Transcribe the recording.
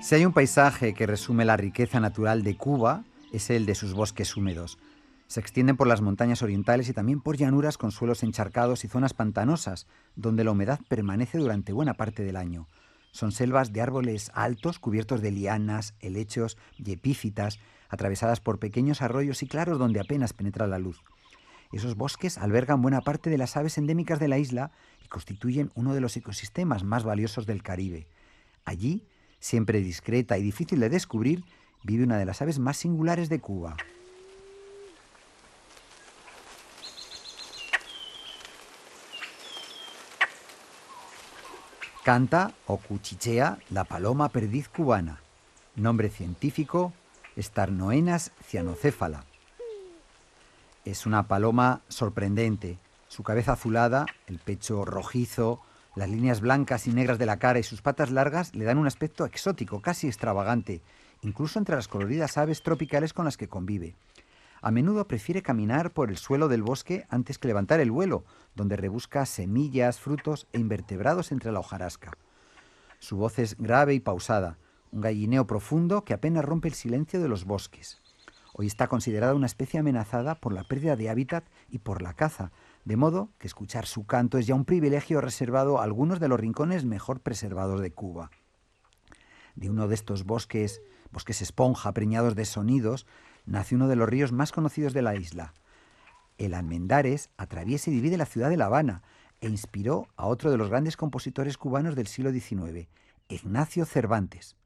Si hay un paisaje que resume la riqueza natural de Cuba, es el de sus bosques húmedos. Se extienden por las montañas orientales y también por llanuras con suelos encharcados y zonas pantanosas, donde la humedad permanece durante buena parte del año. Son selvas de árboles altos cubiertos de lianas, helechos y epífitas, atravesadas por pequeños arroyos y claros donde apenas penetra la luz. Esos bosques albergan buena parte de las aves endémicas de la isla y constituyen uno de los ecosistemas más valiosos del Caribe. Allí, siempre discreta y difícil de descubrir, vive una de las aves más singulares de Cuba. Canta o cuchichea la paloma perdiz cubana. Nombre científico, Starnoenas cyanocéfala. Es una paloma sorprendente. Su cabeza azulada, el pecho rojizo, las líneas blancas y negras de la cara y sus patas largas le dan un aspecto exótico, casi extravagante, incluso entre las coloridas aves tropicales con las que convive. A menudo prefiere caminar por el suelo del bosque antes que levantar el vuelo, donde rebusca semillas, frutos e invertebrados entre la hojarasca. Su voz es grave y pausada, un gallineo profundo que apenas rompe el silencio de los bosques. Hoy está considerada una especie amenazada por la pérdida de hábitat y por la caza, de modo que escuchar su canto es ya un privilegio reservado a algunos de los rincones mejor preservados de Cuba. De uno de estos bosques esponja preñados de sonidos, nace uno de los ríos más conocidos de la isla. El Almendares atraviesa y divide la ciudad de La Habana e inspiró a otro de los grandes compositores cubanos del siglo XIX, Ignacio Cervantes.